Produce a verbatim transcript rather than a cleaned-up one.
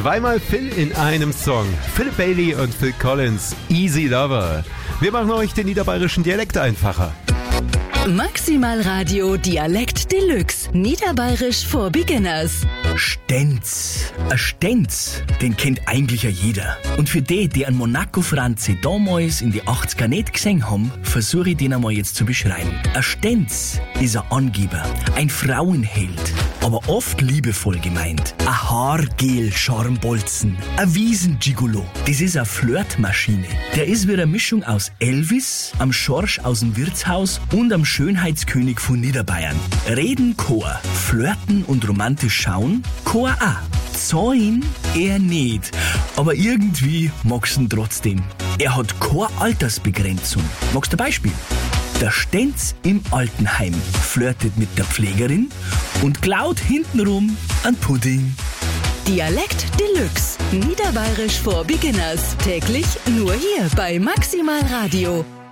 Zweimal Phil in einem Song. Philip Bailey und Phil Collins, Easy Lover. Wir machen euch den niederbayerischen Dialekt einfacher. Maximal Radio Dialekt Deluxe. Niederbayerisch for Beginners. Stenz. Ein Stenz, den kennt eigentlich ja jeder. Und für die, die einen Monaco-Franzi damals in die achtziger nicht gesehen haben, versuche ich den einmal jetzt zu beschreiben. Ein Stenz ist ein Angeber, ein Frauenheld, aber oft liebevoll gemeint. Ein Haargel-Scharmbolzen, ein Wiesen-Gigolo. Das ist eine Flirtmaschine. Der ist wie eine Mischung aus Elvis, am Schorsch aus dem Wirtshaus und am Schönheitskönig von Niederbayern. Reden Chor, flirten und romantisch schauen, Chor auch. Zahlen eher nicht, aber irgendwie magst du ihn trotzdem. Er hat keine Altersbegrenzung. Magst du ein Beispiel? Der Stenz im Altenheim flirtet mit der Pflegerin und klaut hintenrum einen Pudding. Dialekt Deluxe. Niederbayerisch for Beginners. Täglich nur hier bei Maximal Radio.